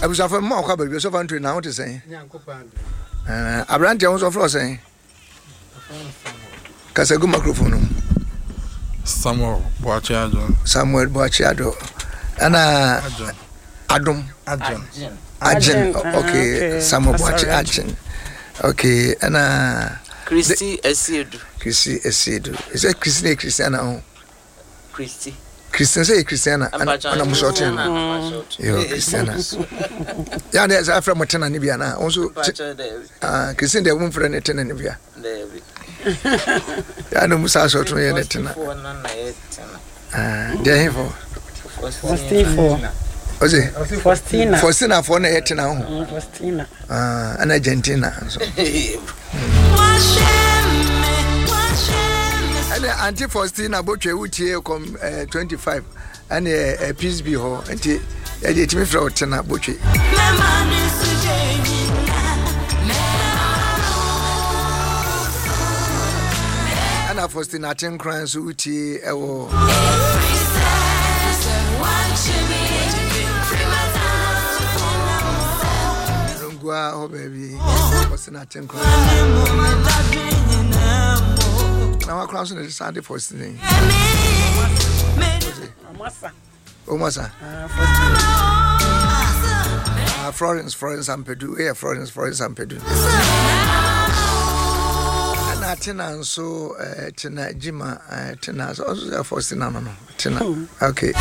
Abusa for more cover so far to now to say. Abrante also for saying. Kasagu microphone. Samuel Boachiado. And Adum. Ajen. Okay. Samuel Boachiado. Okay. And Christy Esidu. Is that Christiana? Christian say Christiana. And I'm sorting. Yo, Christiana. Yeah, there's Afro Matana Nibiana. Also, Christian, the woman for an eternal Nibia. I know Musa so to me. There for. Was it? Faustina for an eternal. Faustina. And Argentina. And Auntie Faustina Boche Uchi come 25 and a peace be ho and it me from Tena Boche. And I Faustina 10 crowns Uchi ewo. Rungwa oh baby Faustina 10 crowns. Now crossing the Sunday for singing. Omasa. Florence and Pedu. Yeah, Florence and Pedu. And Tina so Tina Jima Tina also for Sinano. Tina. Okay.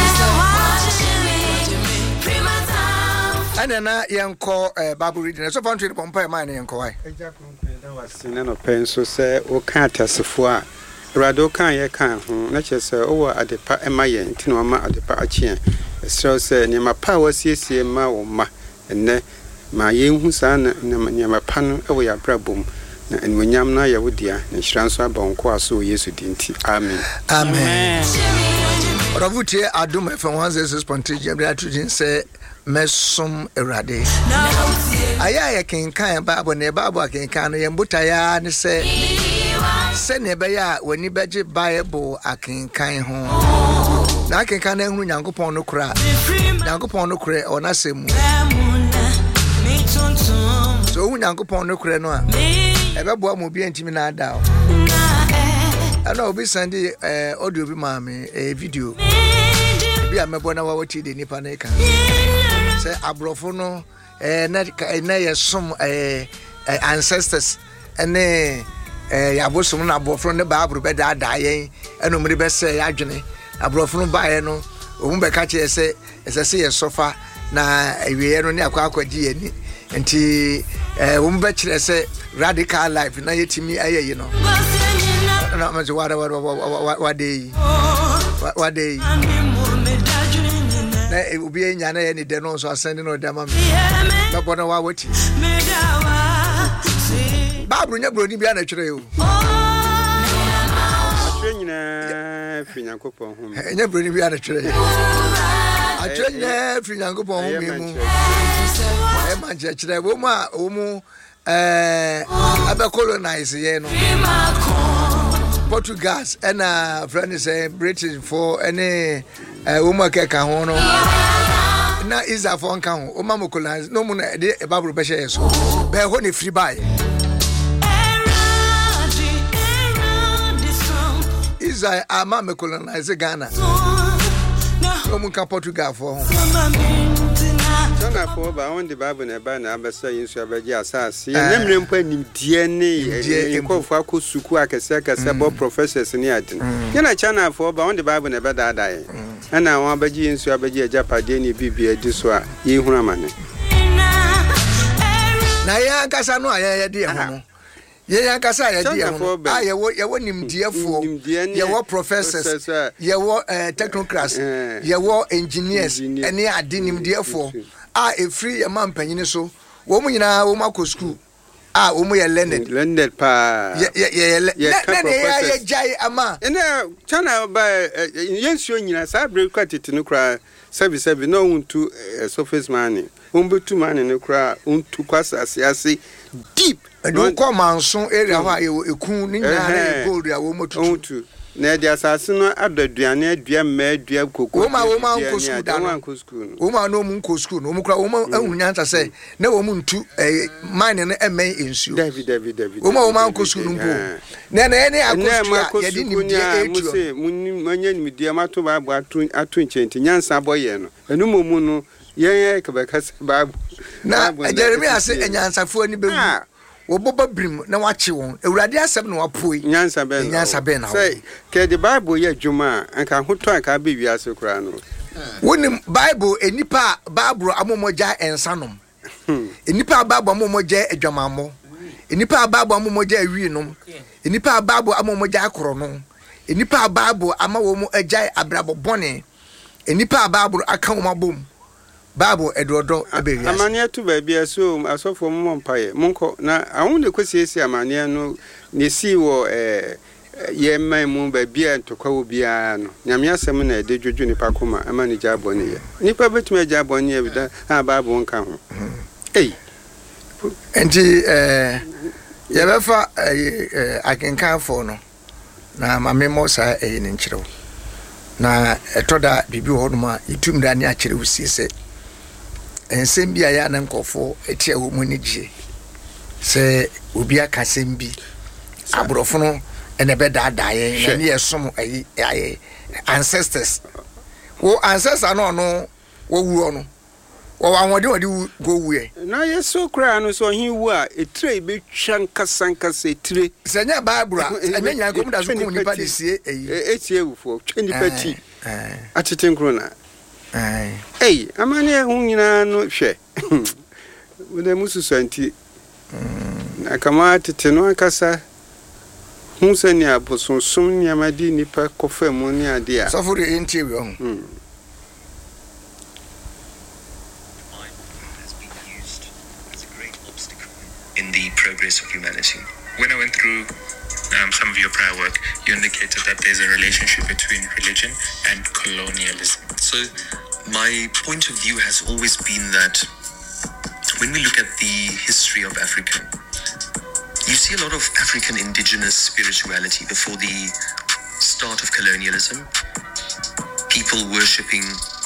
And then young call Babu reading. So fun to the Pompeii mine and Koi. Sinano Penso say, O can't testify. Rado can ye can, not just over at the pa emaye, Tinoma at the Pachin. So say, near my powers, yes, ma or ma, and ne my young son, near my pan away a brabum. And when Yamna Yawodia, and Shranswa Bonqua so yes, you didn't. Amen. Amen. Ravuti Adum from one says spontaneous, Beatrice say. Mesum erade aya ken kan Bible ne Bible ken kan no yembuta ya ne se ne be ya wani beje Bible aken kan ho na aken kan na hu Nyankopon no kura Nyankopon no kura ona semu so hu Nyankopon no kura no a ebe bo am obi antimi na ada o ana obi send audio bi ma me video bi amebo na wawoti de nipa na ka say abrofo no na yesom ancestors ene yabosom na abrofo ne ba abro be da yen eno mri be say adwene abrofo no ba ye no omu be ka che say yesofa na ewie no ne akwakwagi ani nti omu be kire say radical life na yetimi ayeyi no na ma what day na obi enya na ye ni de no so asende no de ma me na bona wa wati babru nya broni bia na twere o atwe nyina fi Nyankopon hu nya broni bia na twere atwe nya fi Nyankopon hu mi mu e ma je twere wo mu o mu abe colonize ye no Portuguese and friend say British for any woman keka ho no na is a phone kan o ma colonize no mu na de Bible be share so be ho ne free buy is a ma colonize Ghana no mu ka Portugal for Sana for ba on the Bible na ba na abesa yinsu abaji asase nemre mpa nimdie ne ekofo akosuku akese bo professors ne adin yana chana for ba on the Bible na ba dadae ana won abaji yinsu abaji ajapade ne bibia di so a yehunu amane na ya nkasa no ayaya de ho ye nkasa ya de ho ye wo nimdiefo ye wo professors ye wo technocrats ye wo engineers ene ade nimdiefo a free a man penny so woman yina woman ko school woman ye learned pa ye jai ama ene chana ba yensuo nyina sa break kwatiti no kra sebi no unto surface man umbutu man no kra untu kwasa asiase deep no come manso area ho ekun ni nyina gold ya wo motutu na de asase no aduane adua ma adua koko wo ma nko school da no wo ma no mu nko school no mu kra wo ma ahunya nta se na wo mu ntu mine no emen ensuo David wo ma nko school no mpo na ene akosua ye di nimdie etu manya nimdie mato Bible atu nchenti nyansa boye no enu momu no yen ka be kase Bible na Jeremia se enyansafo ani bewu wo boba brim na wache won Ewurade asem na wapoi nyansa be na say ke the Bible ye dwuma anka hoto anka be wiase kura no wonim Bible enipa Bible amomoja ensanom enipa Bible amomoja adwamammo enipa Bible amomoja awinom enipa Bible amomoja akoro no enipa Bible ama wo mu agya abrabobone enipa Bible aka wo mabom Bible edodo abewiase amane to ba bia so asofo mo mpaye monko na ahun de kwesiesi amane no ne si wo ye man mu ba bia ntokwa wo bia no nyame asem na ede dwodwo nipa koma amane gya abone ye nipa betuma gya abone ye bida ha Bible nka ho enti ye befa akenkan fo no na mame mo sa ni nkyerɛw na etoda bibi ho no ma itum da ne akyerɛw sie se ensem bia ya na nkofo etia wo mu ni gye se obi aka sem bi abrofo no ene be daadaye na ne yesom ayi ancestors wo ancestors no wo wuo no wo wanwode wode go wuye na yeso kra no so hin wu a etire be twa nkasankasa etire senya Bible enya nyankom da so ko nipa de sie etie wufo twa nipa ti atete nkro na amane hu nyina no hwe wode mususanti na kama tete no akasa hu sani abosonsum ni amadi nipa kofa mu ni ade a so for the interview in the progress of humanity. When I went through some of your prior work, you indicated that there's a relationship between religion and colonialism. So my point of view has always been that when we look at the history of Africa, you see a lot of African indigenous spirituality before the start of colonialism. People worshipping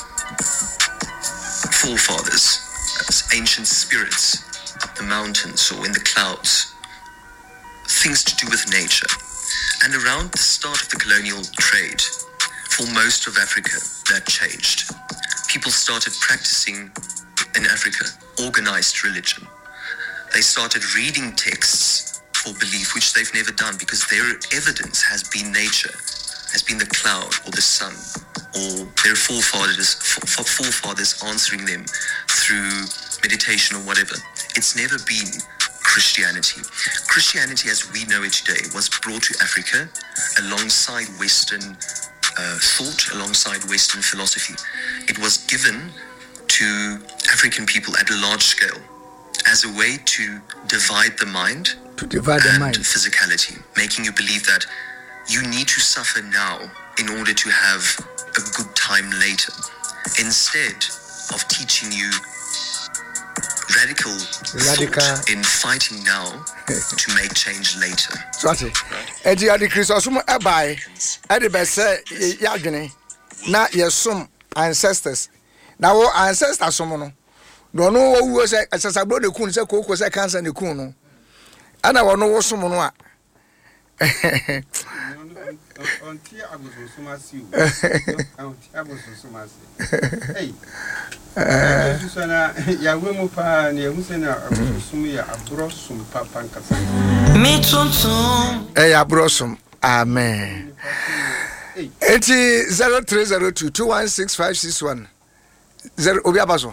forefathers as ancient spirits up the mountains or in the clouds, things to do with nature. And around the start of the colonial trade, for most of Africa, that changed. People started practicing in Africa organized religion. They started reading texts for belief, which they've never done because their evidence has been nature, has been the cloud or the sun, or their forefathers answering them through meditation or whatever. It's never been Christianity. Christianity as we know it today was brought to Africa alongside Western thought, alongside Western philosophy. It was given to African people at a large scale as a way to divide the mind and physicality, making you believe that you need to suffer now in order to have a good time later, instead of teaching you radical thought in fighting now to make change later. Sorry. Edi adi Christosum abai edi be say yadwene na yesum ancestors. Na wo ancestors som no. No no wo wo say asasabro de kun say kokko say cancer de kun no. Ana wo no wo som no a. Onti abosomasi o. Onti abosomasi. Hey. Susana ya wemu pa ne ehusena abosum ya abrosum papa nkasa. Me tonton. Ya abrosum. Amen. Eti 0302216561. Obi abaso.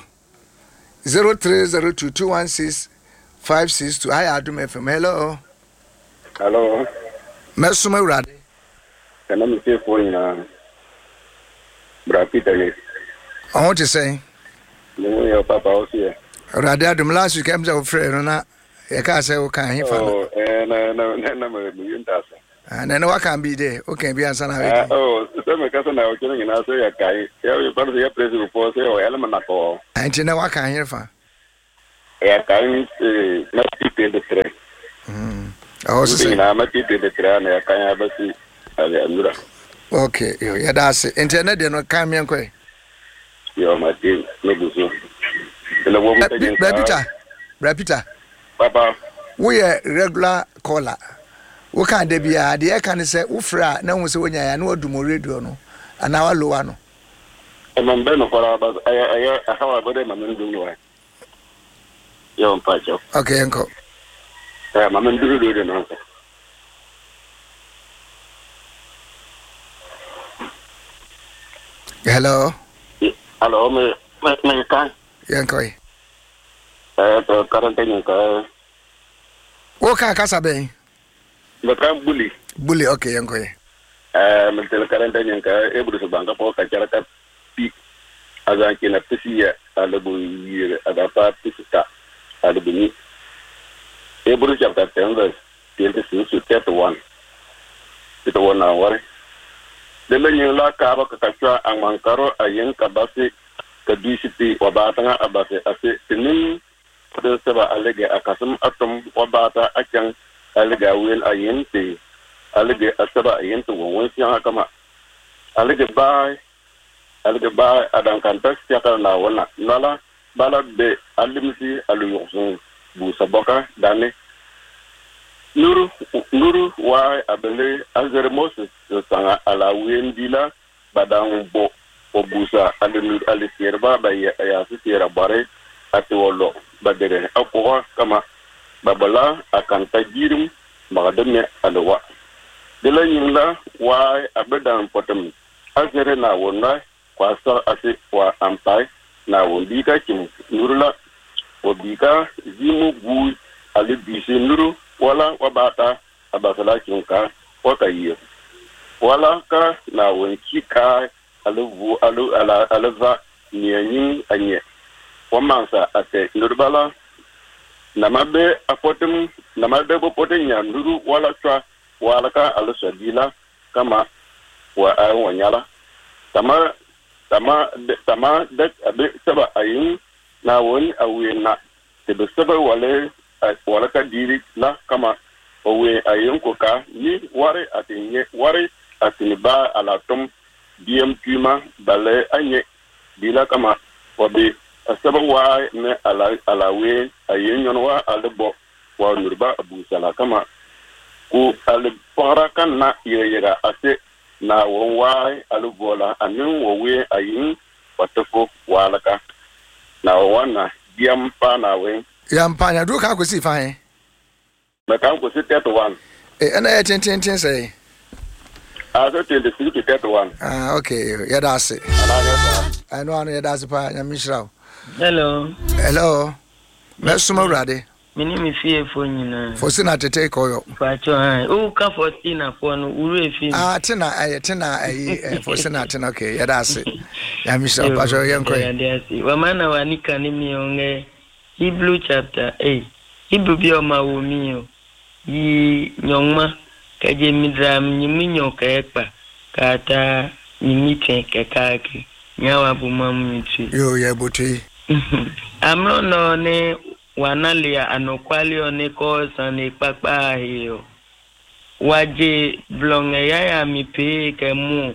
0302216562. Hi Adum FM. Hello. Hello. Mesuma urade. Kana mse phone na Bra Peter. I want to say no your papa was here. Urade Adum last week I'm so afraid na e ka say o kan he fa. Oh, na me yundasa. And then what can be there? Okay, be answer na. Oh, so me kasa na o kene na so ya kai. Ya pa so ya president for say o ele na ko. And then what can here fa? Ya kai na 23. Oh, so na ma 23 na ya kai abasi ale anura. Okay, yeah, that's it. Internet, you know, come here, okay. Yo, my dear, no good. And the woman Repita. Papa, we are regular caller. We can't be a dear can say, Ufra, no one say when I know do more radio, no, and our Luano. And I'm Ben for about I have a body, my men do no. Yo, Pacho. Okay, uncle. My men do the answer. Hello. Hello, me can. Yankoi. Quarantine. What can Casabe? The camp bully. Bully, okay, Yankoi. Mental quarantine, able to bank up all Kajaraka peak as I can appreciate a little year at a part to start at the beneath. Able chapter 10 verse 26 to 31. It's 1 hour. The Menula Kaba Kakasha and Mankaro, a young Kabasi, Kadishiti, Wabatanga Abase, Ase, Tinin, the Seba Allega, Akasum Atom, Wabata, Akan, Allega Will Ayente, Allega Asaba Ayento, once Yakama, Allega by Adam Cantas, Yakana, Wana, Nala, Bala de Alimisi, Aluyosun, Busaboka, Dane. Nuru wa abele azere Moses sanga ala wendila badang bo obusa ale sierba ba ya sierra bare atwolo badere akwa kama babala akan tajirim magadame alwa dela yinla wa abedan potem azere na wona kwa sa ase kwa ampai na wondika kim nurula obika zimu bu ale bisi nuru wala wabata abasala kinka wakaye wala ka na wanki ka aluvu alava niyanyin anye wamansa ate nurbala namabe apotem namabe bopoten ya nuru wala twa wala ka alusadila kama wa wanyala tama de abe saba ayin na woni awena tebe saba wala ka diri la kama owe ayenko ka ni ware atinye ba ala tom diem kuma bale anye dila kama obe asaba wa ne ala we ayenyon wa alebo wa nurba abu sala kama ku al para na yega ase na wonwa alubola anin wowe ayin watako walaka na wana diem pa na we Yampanya, do can't go see fine. My can't go see 31. And I 10 say. I got 26 to 31. Okay, yeah, that's it. I know that's a part. I'm Michelle. Hello. Messumo Radi. My name is Fear for you. For Sina to take oil. Oh, come for Tina for no Urifi. Tina, for Sina, okay, yeah, that's it. I'm Michelle Pajo Yanko. Wamana wanika nimi onge. Hebrew chapter 8. Hebrew bi oma wo mi o. Yi nyongma ka je midram nyimi nyoka ekpa ka ta nyimi ten kekaki. Nyawa bu mamuti. Yo ye buti. Amro no ne wanalia anokwali one ko sane papa hiyo. Waje blonge ya mi pe ke mu.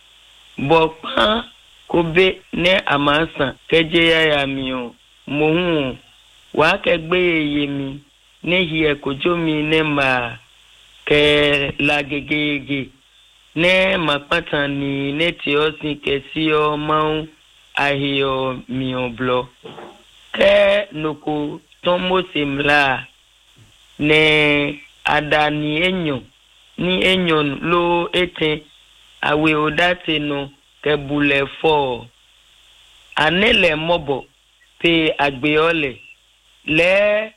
Bokpa kobe ne amasa keje ya mi o. Mohun wa kegbe yemi ne hie kojomi ne ma ke la gegege ne mapatani ne ti osin kesi o maun ahio mi oblo ke noko tomo simla ne adani enyo ni enyon lo ete awe odate no ke bule fo anele mobo pe agbeole le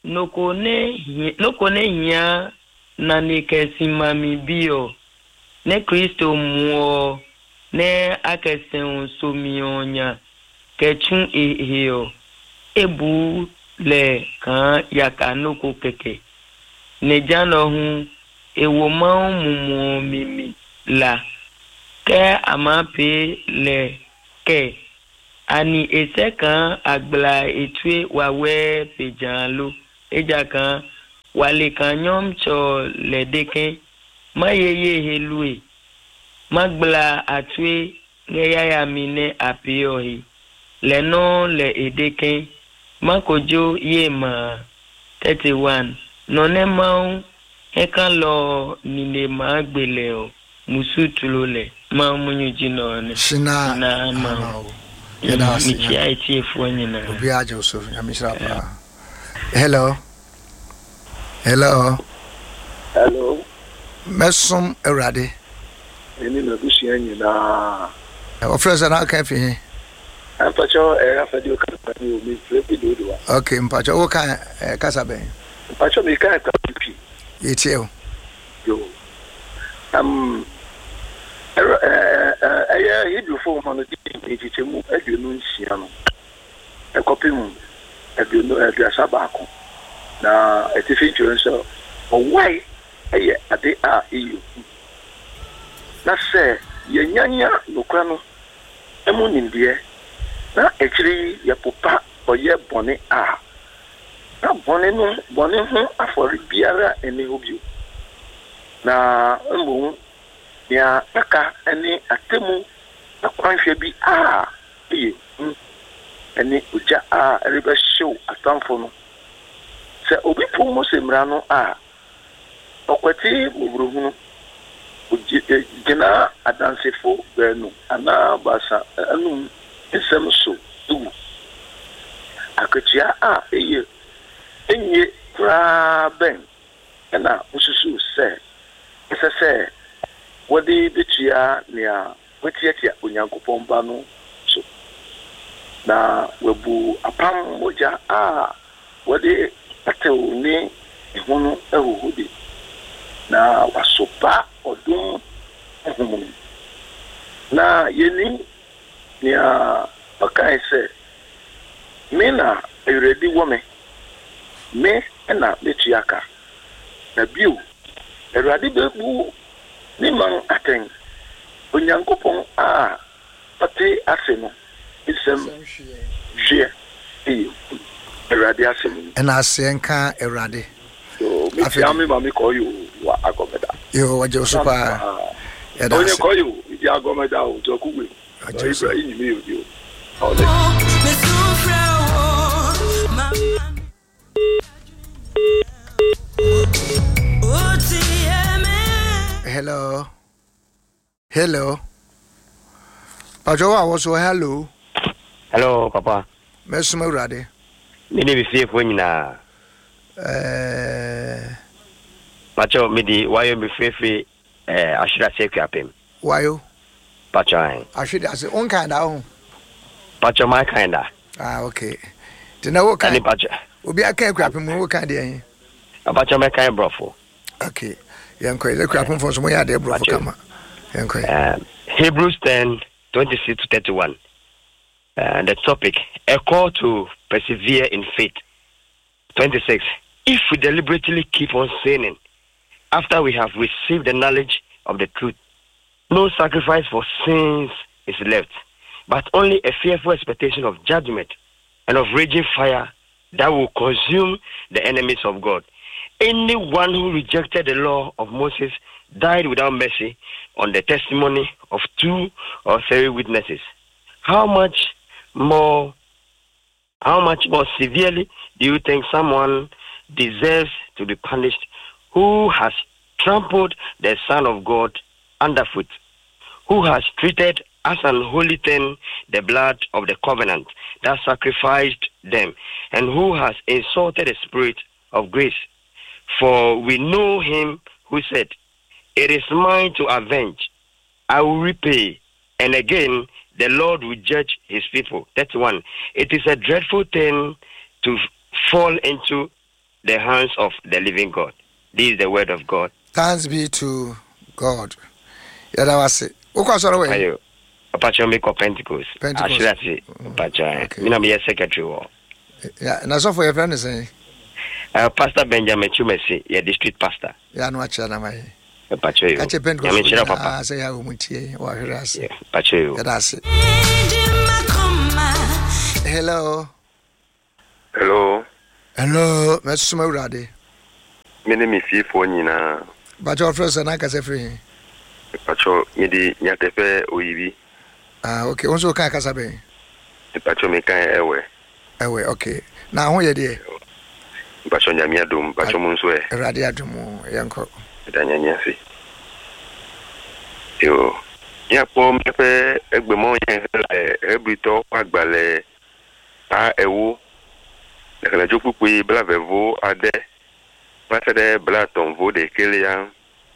nokone hia na ne kesimami bio ne Kristo muo ne akesen somionya kechun ehio ebu le kan yakanoko keke ne jano hu ewo ma mumu mimi la ke amape le ke ani ese kan agbla etwe wawe pejanlo eja kan wale kan nyom cho le deken mayeye helue Magbla atwe ne yaya mine apiohi. Le no le edeke. Makojo yema 31. None mau eka lo nile magbeleo. Musutulole. Ma munyuji no. Shina ma. Yada si. Michi aiti efuanyina. Obia Joseph. Yamisha pa. Hello. Hello. Hello. Mesum Erade. Eni na busia nyina. Ofreza na kan fi. Ampacho afadi okapani o mi frebi dodo. Okay, mpacho o kan kasa ben. Ampacho mi kan pipi. Yetio. Yo. Hidu fo mo no di chichemu aduonu nsia no. Ekopim aduonu aduasa ko. Na etifi nso owai eye ade a iyo. Na se yanyanya nokra no emu nimdie na ekiri yepopa oye bone a na bone no bone ho afori biara ene hobio na mbu ya aka ene atemu akwanhwe bi a eye ene uja a reba show atamfo no se obi pu mo semra no a okwati bobrohunu gina adansefo benu ana basa anu isem so du akachia a eye enye kra ben na ususu se wodi betua nia wetiatia onyankopon ba no so na webu apam moja a wodi atew ni ehunu ehuhudi na wasopa odum ehum na yeni nia bakai se mina eredi wome me na metuaka na biu eradi bebu ni man aten onyankopon a pate aseno isem hwe eradi aseno na asenka eradi afami mami ko yo wa agomeda yo waje super ya da onye ko yo ya agomeda o to kugbe Ibrahim mi yo ole hello Pajowa was hello papa mesuma urade me ne bifie fo nyina Pacho midi wayo bifie ashira sekapem wayo Pacho ashira se on kinda ho Pacho my kinda okay tena wo kan Pacho obi aka krapem wo kan de yen Pacho me kan brofo okay yanko ile krapem fo so mo ya de brofo kama yanko Hebrews 10:26-31 the topic a call to persevere in faith. 26 if we deliberately keep on sinning after we have received the knowledge of the truth, no sacrifice for sins is left, but only a fearful expectation of judgment and of raging fire that will consume the enemies of God. Anyone who rejected the law of Moses died without mercy on the testimony of 2 or 3 witnesses. How much more severely do you think someone deserves to be punished who has trampled the Son of God underfoot, who has treated as an holy thing the blood of the covenant that sacrificed them, and who has insulted the Spirit of grace? For we know him who said, "It is mine to avenge, I will repay," and again, the Lord will judge his people. That's one. It is a dreadful thing to fall into the hands of the living God. This is the word of God. Thanks be to God. Yada wase. Ukwa soro we? Ayo. Apache meko Pentecost. Ashirati. Apache. Mina me secretary wo. Yeah, na so for your friend say. Pastor Benjamin Chumesi, your district pastor. Ya no acha na mai. Apache yo. Ache Pentecost. Ah, say ya umutie wa hwirase. Yeah, apache yo. Yada se. Hello. Hello, mesuma urade. Me ne me fie fo nyina. Ba jo friend na ka se free. Pacho midi nyatepe oyibi. Okay. Onso kan kasa ben. Pacho me kan ewe. Okay. Na ho ye de. Pacho nyamia dum, pacho munso e. Erade adum yanko. Danyanya fi. Yo. Ya po mepe egbemo yen ebrito agbale a ewo. La joku pu bla vevo ade. Pasade bla tonvo de kelia.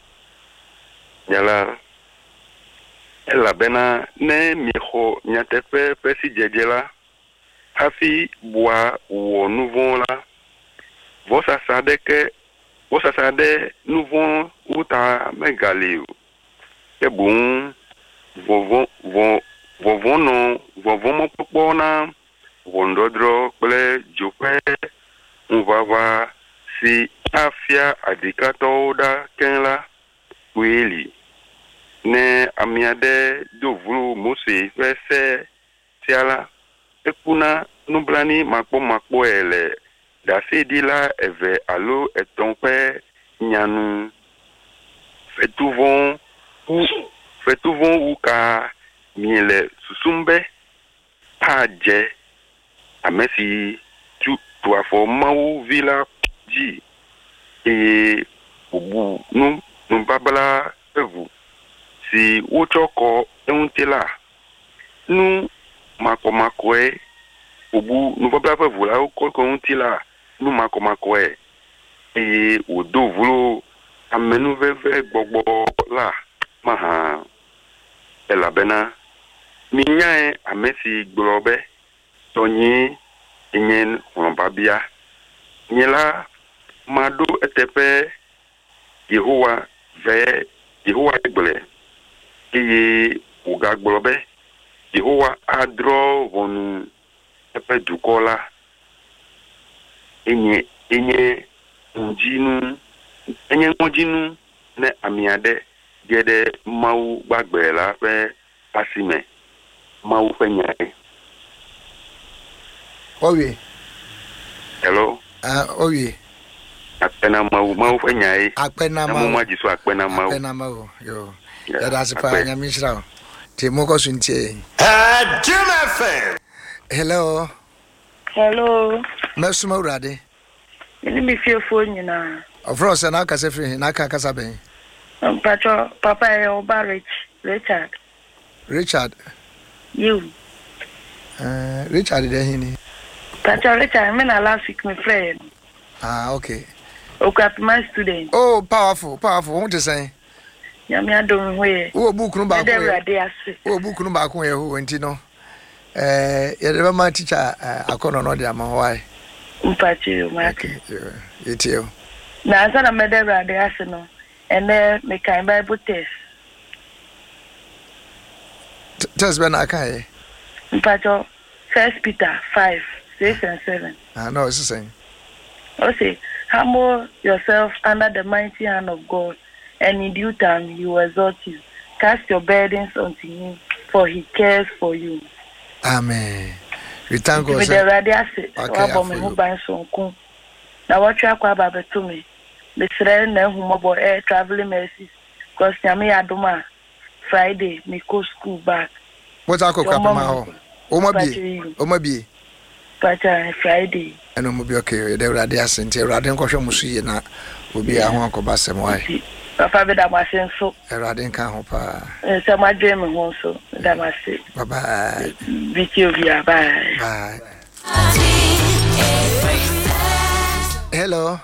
Nyala ela bena ne miho nyatepe pesi jejela hafi boa wo nouveau la vosa sade nouveau uta megali e bon vovo no mo popona wondodro ple jope unvava si afia adikato da kenla Wili ne amiade dovulu mose fese tiala ekuna nublani makpo ele da fedila eve alo etonpe nyanu fetuvon uka miele susumbe paje amesi tu afo mawu vila ji e ubu Numbabala evu si wochoko euntela nu makomakoe obu numbabala evu la okoko euntela nu makomakoe e odo vulo amenu veve gbogbo la maha elabena minyae amesi gborobe tonyi enyen hombabia nyela mado etepe Yehowa egbele eye uga gbolobe Yehowa adro vonu epe dukola enye njinu ne amiade gede mau gbagbela pe asime mau penyae Owie Hello Owie Akpena mau penyae Akpena mau majiso akpena mau yo ya da sepa nya mishra te moko suntie Juma FM Hello Mesuma urade Ni mi fiefo nyina of course na kasa free na kasa ben Pacho papa e oba Richard you Richard de hini Pacho Richard me na last week me friend okay Okay, my student. Oh, powerful. What to say? Yami adom we. Wo book no ba ko. Wo book no ba ko ye ho enti no. Ye de ma teacher akono no de ama why. Mpachi ma. Etio. Na asa na me de rade ase no. Ene me kan Bible test. Test ben akai. Mpacho 1 Peter 5:6-7. No, it's the same. Okay. Humble yourself under the mighty hand of God, and in due time he will exalt you. Cast your burdens unto him, for he cares for you. Amen. We thank God. The radiasi, now what you are about to me? The friend who air traveling mercies, because Yami Adoma Friday, me go school back. What's our Kapama? Omabi. Friday. And I'm be okay. They were there since you rather than Musi na will be a one cobasem. Why? Papa, that was so. I rather can't hope. So my dream also. That was it. Bye bye. Bye. Hello.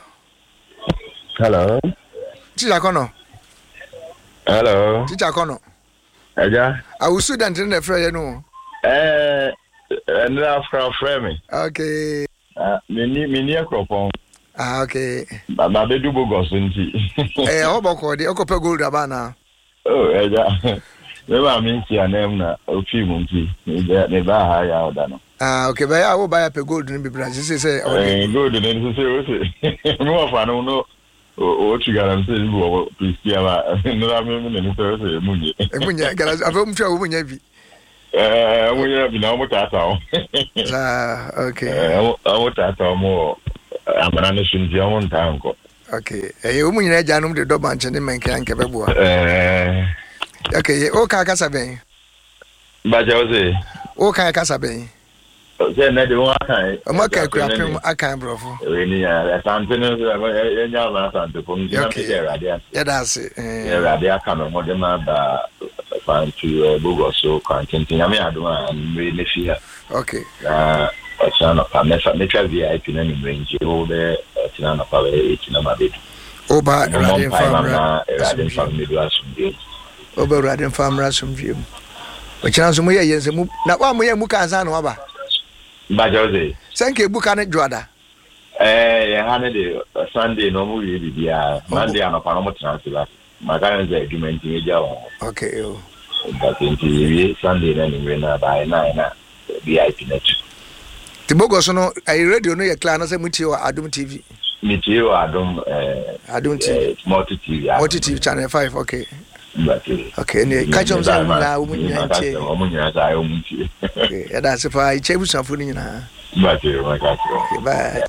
Teacher Kono. Hello. Teacher Kono. Aja. I was student in the Friday, no. And now from me. Okay. Mini akropon. Okay. Baba be do bogos nti. Oboko de okope gold abana. Oh, eja. Me ba mi nti anem na ofi mu nti. Ne ba ha ya oda no. Okay, ba ya wo ba ya pe gold ni bibra. Say gold ni say. No fa no. O chigara say you go Christian ba. No me ni say munye. Munye, gara afo mtwa wo munye bi. Munye bi na mo tata o. Okay. Mo tata mo amana ne sunji o nta nko. Okay. Wo munye na janum de do banche ne menke anke beboa. Okay, o ka kasa ben. Ba je o se. O ka kasa ben. Se na de won akan. O ma ka kwapem akan brofo. We ni ya asante no ya nya ma asante ko ngi na pe radio. Ya da se. Ya radio aka no mo de ma ba fan to Google so kan tintin ya me ado a me ne fi ha. Okay. Osana pa me twa VIP na ni range o de tina na pa we tina ma be. Oba radio family do asumbi. Oba radio family asumbi. O chana so mo ye yense mu na wa mo ye mu kan san no aba. Ba Jose. Sanke buka ne dwada. Ya hane de Sunday no mu ye bibia. Monday ana pa no mo transfer. Magana ze argument ni ja wo. Okay o. Ba tinti Sunday na ni na ba na VIP net. Tibogo so no ai radio no ye clan na say mutie wa Adom TV. Mutie wa Adom TV. Multi TV. Multi TV channel 5 okay. Okay, ne kachom za na umunya nche. Umunya za umuti. Okay, ya da se fa iche busanfo ni na. Bye.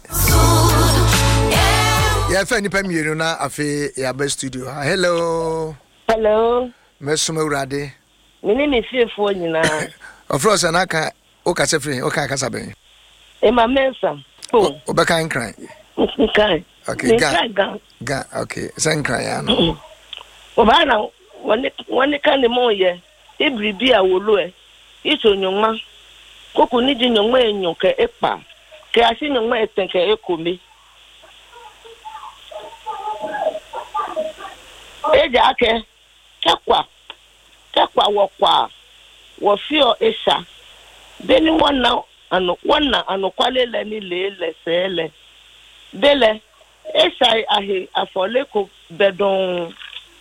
Ya fa ni pa mienu na afi ya be studio. Hello. Hello. Mesuma urade. Mini ni fiefo nyina. Of course na ka o ka se free, o ka kasa ben. E ma mensa. O be kan kran. Kan. Okay, ga. Okay, san kran ya no. O ba na wani kan mo ye ibribi awolo e iso nyonma koku ni di nyonma enyo ke epa ke asi nyonma eten ke ekomi eja ake kakwa wokwa wo fio esa beni wana anu kwale le ni le sele bele esa ahe afole ko bedon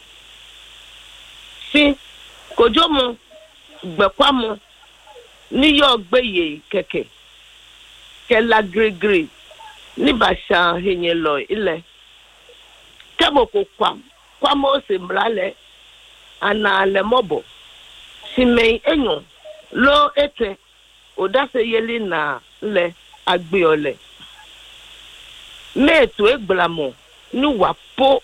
si kojomo gbekwamu ni yo gbeye keke ke la gregre ni basha henye lo ile kebo ko kwamo se mrale ana le mobo si me enyo lo ete odase yeli na le agbe ole me to egblamo ni wapo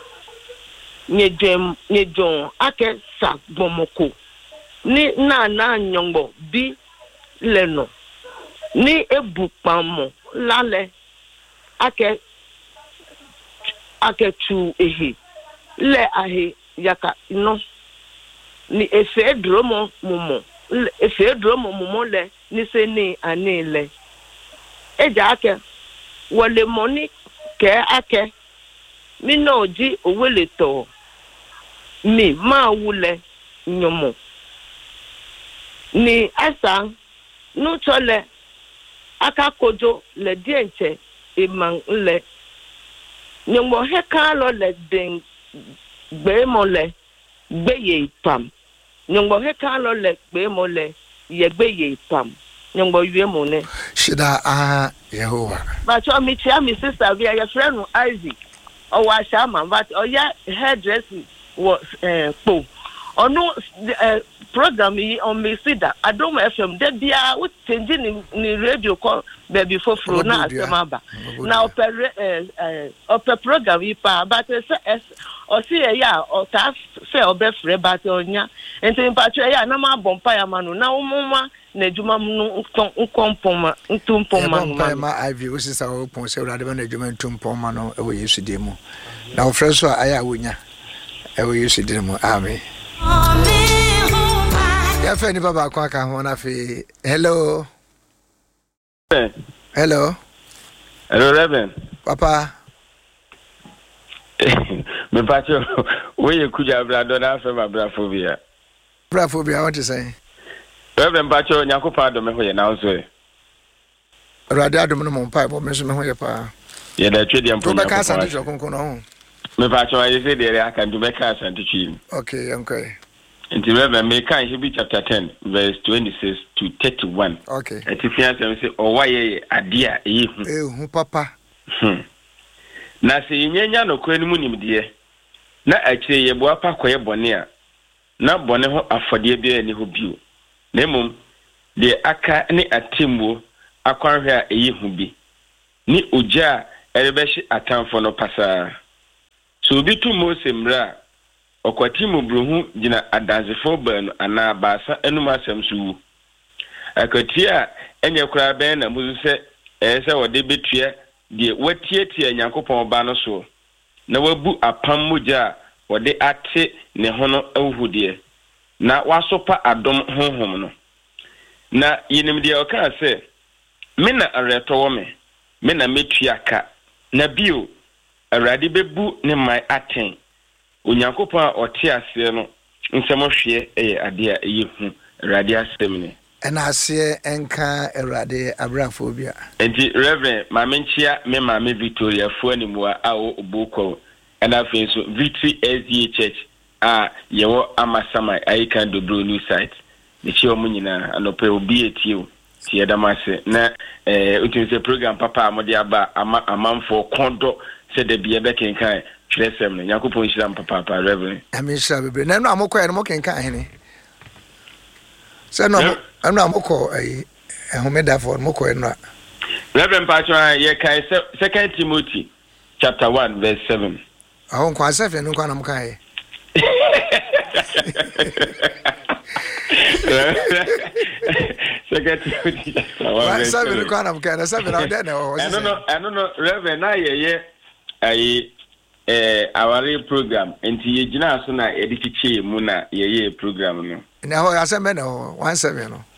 nyejon ake sa gbomoko ni na nyongbo bi leno ni ebupamo lale ake tu ehe le ahe yaka no ni efe dromo mumo le ni se ni anile eja ake wole moni ke ake mi no ji owele to mi ma wule nyomo ni asa nu chole aka kojo le dienche iman le nyomo he ka lo le den gbe mo le gbeye ipam nyomo he ka lo le gbe mo le ye gbeye ipam nyomo yue mo ne shida Yehovah ba cho mi tia mi sister via your friend Isaac o wa shama but oya hairdressing was po ono program yi on me see that Adom FM de bia we change ni radio call baby for flow na asemaba na oper program yi pa but o see ya o ta se obefre but onya enti mpatwe ya na ma bompa ya manu na umuma na djuma mu nkompoma ntumpoma ma ivy wo sisa wo pon se urade na djuma ntumpoma no e wo Yesu de mu na o freso aya wonya e wo Yesu de mu amen ya fe ni baba kwa ka ho na fe hello Reverend papa me pacho we kuja brado na fe ma brafobia what you say Reverend pacho nyakopa do me ho ye na so e rade adom no mo pa bo me so me ho ye pa ye da twedi ampo to be ka sante jokonko no me pacho aye se de aka do be ka sante twi okay Inti Reverend me kan Hebrew chapter 10 verse 26 to 31. Okay. Eti fiance say owaye adia ehu papa. Na se nyenya no kwani mu nimde na akire ye bo apa koye bone a na bone ho afode bia ni ho bio. Na mum de aka ni atembo akwanhwe a eyihu bi. Ni oja erebeshi atamfo no pasa. So bi tu Mose mra okwati mu bruhu gina adanzefo banu ana baasa enum asem so akwati a enye kura ben na muzu se se wode betua de watietie Nyankopɔn ba no so na wabu apam muja wode ate ne hono awuhude na wasopa adom honhom no na yinim de oka se me na areto wo me na metua ka na bio Awurade bebu ne mai aten Onyankopɔn a ɔte ase no nsɛm hwe ade a hu Awurade asɛm ne ɛna ase enka Awurade abrafo bia enti Reverend Mamenchia me Mame Victoria fo animua a oboko ɛna afei so Victory SDA Church a yewo amasama ayikan dobro new site ne chi omo nyina anope obi etio tie damase na utinse program papa amode aba amamfo kondo se de bia bekenkan tresem ne Yakopon hira papa Reverend amisha bebe na no amokọ no mokenkan hene se no anu amokọ ehomeda for mokọ no Reverend Patron ye kai 2 Timothy chapter 1 verse 7 ahon kwa sefe no kwa na mokai no Reverend na ye our program enti ye gina so na edikiche mu na ye program no na ho aseme na ho 17 no